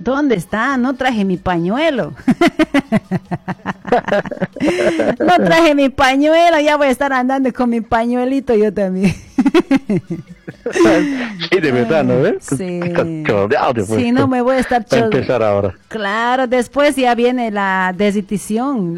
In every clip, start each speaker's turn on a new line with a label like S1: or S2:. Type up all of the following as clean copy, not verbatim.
S1: ¿Dónde está? No traje mi pañuelo. No traje mi pañuelo, ya voy a estar andando con mi pañuelito yo también.
S2: Sí, de verdad, ¿no ves?
S1: Sí.
S2: Pues,
S1: sí, no me voy a estar
S2: a empezar ahora.
S1: Claro, después ya viene la desitición.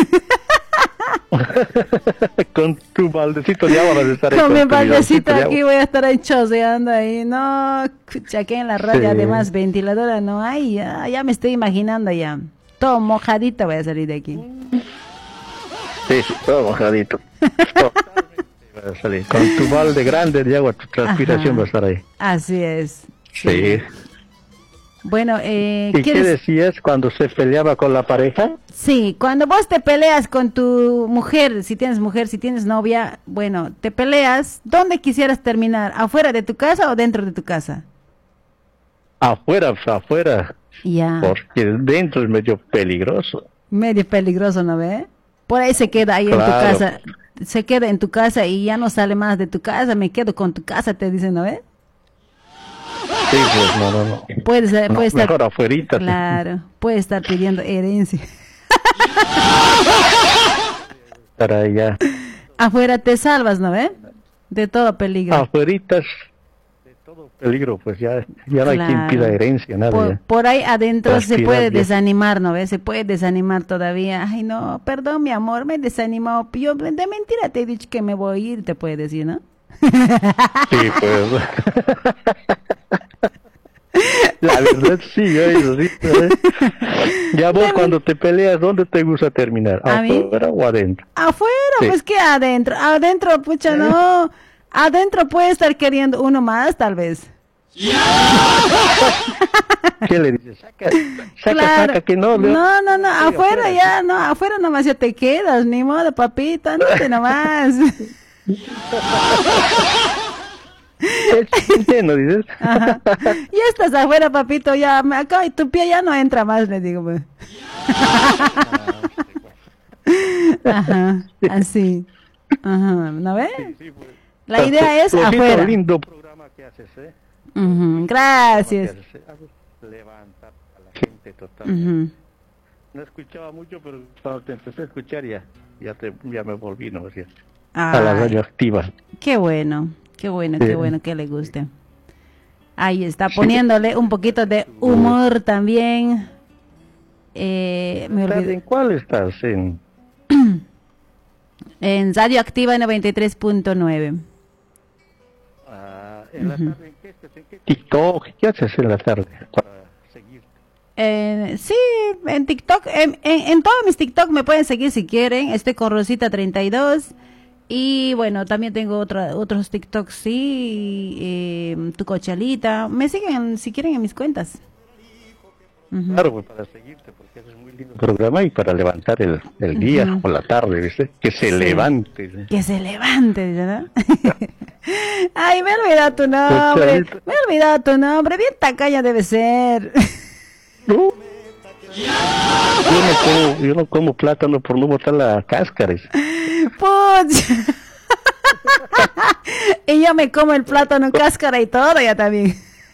S2: Con tu baldecito de agua vas a estar ahí.
S1: Con mi baldecito aquí voy a estar ahí choseando ahí. No, escucha, aquí en la radio
S2: Sí.
S1: además ventiladora no hay. Ya me estoy imaginando ya. Todo mojadito voy a salir de aquí.
S2: Sí, todo mojadito. Vas a salir. Con tu balde grande de agua, tu transpiración va a estar ahí.
S1: Así es.
S2: Sí.
S1: Bueno,
S2: ¿Y qué decías cuando se peleaba con la pareja?
S1: Sí, cuando vos te peleas con tu mujer, si tienes novia, bueno, te peleas, ¿dónde quisieras terminar? ¿Afuera de tu casa o dentro de tu casa?
S2: Afuera.
S1: Ya.
S2: Porque dentro es medio peligroso.
S1: Medio peligroso, ¿no ve? Por ahí se queda ahí en tu casa, se queda en tu casa y ya no sale más de tu casa, me quedo con tu casa, te dicen, ¿no ve?
S2: Sí, pues no.
S1: Puede estar,
S2: mejor afuerita.
S1: Claro, puede estar pidiendo herencia.
S2: Para allá.
S1: Afuera te salvas, ¿no ve? De todo peligro.
S2: Afueritas, de todo peligro, pues ya no hay quien pida herencia, nada.
S1: Por ahí adentro
S2: Transpirar
S1: se puede
S2: bien.
S1: desanimar, ¿no ves? Se puede desanimar todavía. Ay, no, perdón, mi amor, me he desanimado. Yo de mentira te he dicho que me voy a ir, te puede decir, ¿no?
S2: Sí, pues. La verdad sí, eso sí. Ya vos cuando te peleas, ¿dónde te gusta terminar? ¿Afuera o adentro?
S1: Afuera,
S2: Sí.
S1: pues que adentro. Adentro, pucha, no. Adentro puede estar queriendo uno más, tal vez.
S2: ¿Qué le dices? Saca,
S1: Claro.
S2: que no.
S1: No, afuera
S2: afuera,
S1: ya, no, afuera nomás ya te quedas, ni modo, papita, andate nomás.
S2: ¿No dices?
S1: Ajá. Ya estás afuera, papito, ya, acá y tu pie ya no entra más, le digo. Pues. Ajá, así. Ajá, ¿no ves?
S2: Sí, pues.
S1: La idea es
S2: Florcito,
S1: afuera.
S2: lindo programa que haces, ¿eh?
S1: Gracias.
S2: Levantar a la gente total. No escuchaba mucho, pero cuando te empecé a escuchar ya me volví, ¿no? A la radio activa.
S1: Qué bueno que le guste. Ahí está, poniéndole un poquito de humor también. Me olvidé.
S2: ¿En cuál estás?
S1: En Radio Activa 93.9.
S2: ¿En la tarde en qué estás? ¿En qué TikTok? ¿Qué haces en la tarde para seguirte?
S1: Sí, en TikTok, en todos mis TikTok me pueden seguir si quieren. Estoy con Rosita32. Y bueno, también tengo otros TikToks, sí, tu cochalita. Me siguen si quieren en mis cuentas.
S2: Claro, pues para seguirte, porque es un muy lindo programa y para levantar el día o la tarde, ¿viste? Que se levante. ¿sí?
S1: Que se levante, ¿verdad? Ay, me he olvidado tu nombre. Bien tacaña debe ser.
S2: Yo no como plátano por no botar la cáscara.
S1: Puch. Y yo me como el plátano cáscara y todo ya también.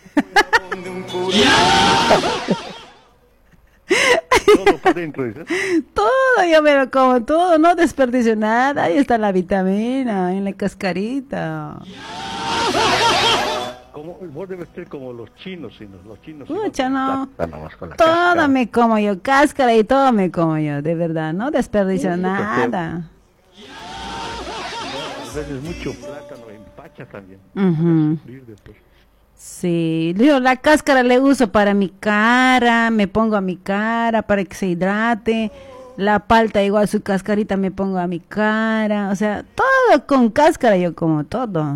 S2: Todo por dentro, ¿dices?
S1: Todo, yo me lo como todo, no desperdicio nada. Ahí está la vitamina, en la cascarita.
S2: Vos debes ser como los chinos, los chinos.
S1: Pucha, no.
S2: Todo
S1: Todo me como yo, cáscara y todo me como yo, de verdad, no desperdicio nada.
S2: A veces mucho plátano empacha también.
S1: Sí, yo la cáscara le uso para mi cara, me pongo a mi cara para que se hidrate. La palta igual su cascarita me pongo a mi cara, o sea, todo con cáscara yo como todo.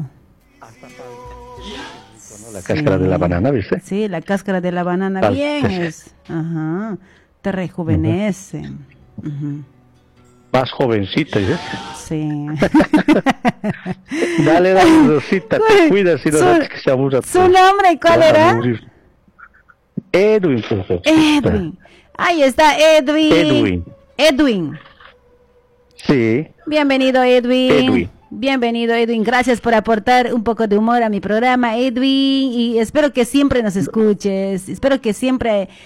S2: La cáscara de la banana, ¿viste?
S1: Sí, la cáscara de la banana bien es, te rejuvenece.
S2: Más jovencita, ¿sí?
S1: Sí.
S2: Dale, Rosita, te cuidas y no dejes que se aburra.
S1: ¿Su nombre cuál era?
S2: Edwin, profesor.
S1: Edwin. Ahí está Edwin. Edwin.
S2: Sí.
S1: Bienvenido, Edwin. Bienvenido, Edwin. Gracias por aportar un poco de humor a mi programa, Edwin. Y espero que siempre nos escuches. Espero que siempre